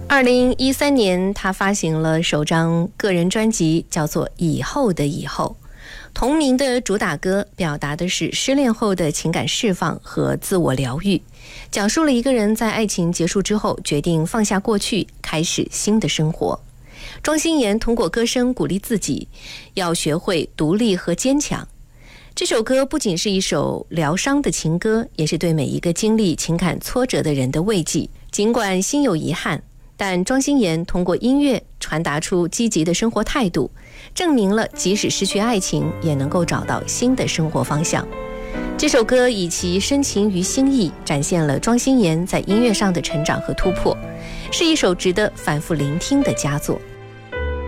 2013年，他发行了首张个人专辑，叫做《以后的以后》。同名的主打歌表达的是失恋后的情感释放和自我疗愈，讲述了一个人在爱情结束之后决定放下过去，开始新的生活。庄心妍通过歌声鼓励自己，要学会独立和坚强。这首歌不仅是一首疗伤的情歌，也是对每一个经历情感挫折的人的慰藉。尽管心有遗憾，但庄心妍通过音乐传达出积极的生活态度，证明了即使失去爱情，也能够找到新的生活方向。这首歌以其深情与心意，展现了庄心妍在音乐上的成长和突破，是一首值得反复聆听的佳作。